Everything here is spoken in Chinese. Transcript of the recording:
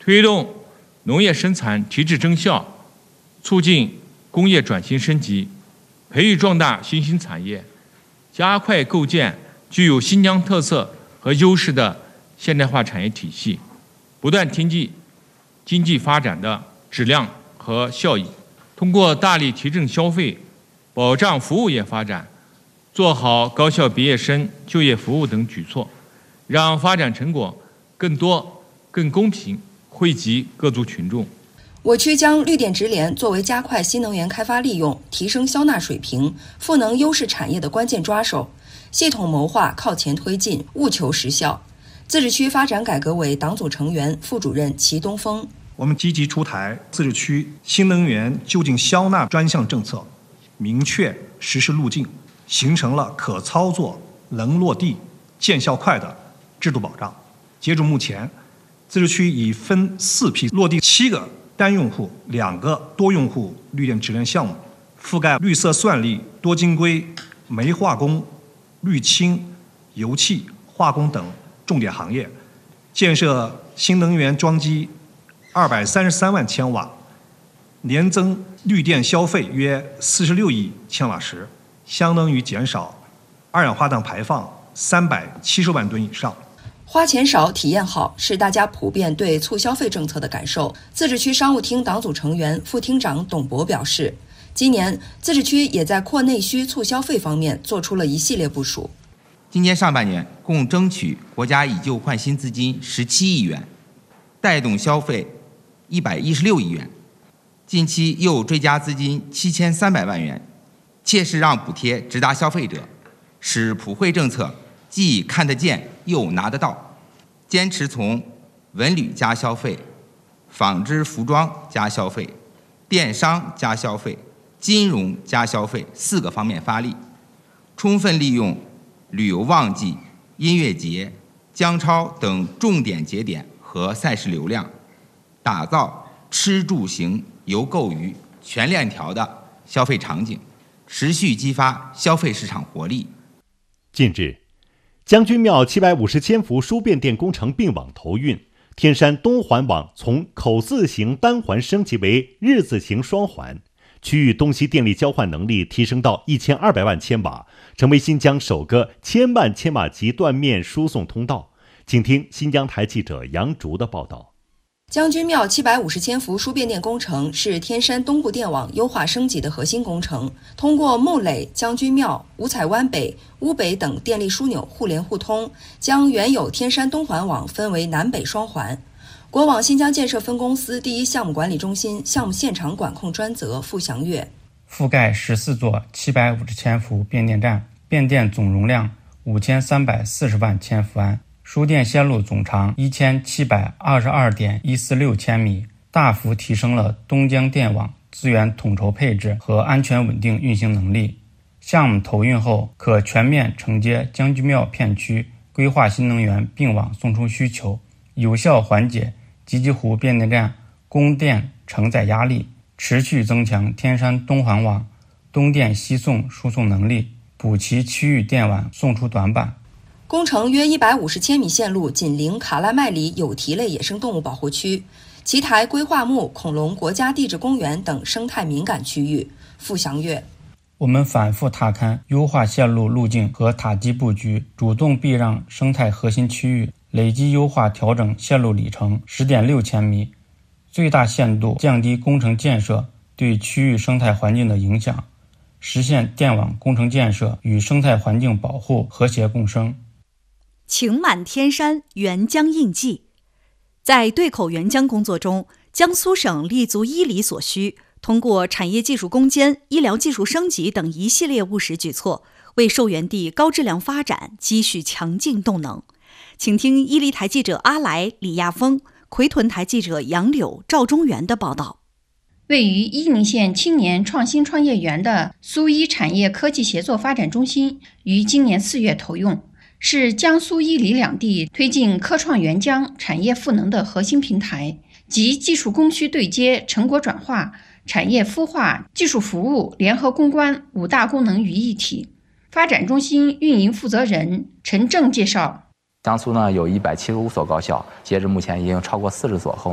推动农业生产提质增效，促进工业转型升级，培育壮大新兴产业，加快构建具有新疆特色和优势的现代化产业体系，不断提升经济发展的质量和效益。通过大力提振消费，保障服务业发展，做好高校毕业生就业服务等举措，让发展成果更多、更公平，惠及各族群众。 我区将绿电直联作为加快新能源开发利用、提升消纳水平、赋能优势产业的关键抓手，系统谋划靠前推进，务求实效。自治区发展改革委党组成员、副主任齐东峰。 我们积极出台自治区新能源就近消纳专项政策，明确实施路径，形成了可操作、能落地、见效快的制度保障。截至目前，自治区已分4批落地7个单用户、2个多用户绿电直联项目，覆盖绿色算力、多晶硅、煤化工、绿氢、油气、化工等重点行业，建设新能源装机233万千瓦，年增绿电消费约46亿千瓦时，相当于减少二氧化碳排放370万吨以上。 花钱少、体验好是大家普遍对促消费政策的感受。自治区商务厅党组成员、副厅长董博表示，今年自治区也在扩内需、促消费方面做出了一系列部署。 今年上半年共争取国家以旧换新资金17亿元，带动消费116亿元。近期又追加资金7300万元，切实让补贴直达消费者，使普惠政策既看得见又拿得到。坚持从文旅加消费、纺织服装加消费、电商加消费、金融加消费4个方面发力，充分利用旅游旺季、音乐节、姜超等重点节点和赛事流量，打造吃住行游购娱全链条的消费场景，持续激发消费市场活力。 近日，将军庙750千伏输变电工程并网投运，天山东环网从口字形单环升级为日字形双环，区域东西电力交换能力提升到1200万千瓦，成为新疆首个1000万千瓦级断面输送通道。请听新疆台记者杨竹的报道。 将军庙750千伏输变电工程是天山东部电网优化升级的核心工程，通过木垒、将军庙、五彩湾北、乌北等电力枢纽互联互通，将原有天山东环网分为南北双环。国网新疆建设分公司第一项目管理中心项目现场管控专责付祥月， 覆盖14座750千伏变电站，变电总容量5340万千伏安。输电线路总长1722.146千米，大幅提升了东疆电网资源统筹配置和安全稳定运行能力。项目投运后，可全面承接将军庙片区规划新能源并网送出需求，有效缓解集集湖变电站供电承载压力，持续增强天山东环网东电西送输送能力，补齐区域电网送出短板。 工程约150千米线路紧邻卡拉麦里有蹄类野生动物保护区、奇台规划木恐龙国家地质公园等生态敏感区域。付祥月， 我们反复踏勘优化线路路径和塔基布局，主动避让生态核心区域，累计优化调整线路里程 10.6千米，最大限度降低工程建设对区域生态环境的影响，实现电网工程建设与生态环境保护和谐共生。 情满天山，援疆印记。在对口援疆工作中，江苏省立足医理所需，通过产业技术攻坚、医疗技术升级等一系列务实举措，为受援地高质量发展积蓄强劲动能。请听伊犁台记者阿来、李亚峰、奎屯台记者杨柳、赵中原的报道。 位于伊宁县青年创新创业园的苏医产业科技协作发展中心于今年4月投用，是江苏伊犁两地推进科创援疆产业赋能的核心平台，集技术供需对接、成果转化、产业孵化、技术服务、联合攻关5大功能于一体。发展中心运营负责人陈正介绍， 江苏呢有175所高校，截至目前已经超过40所和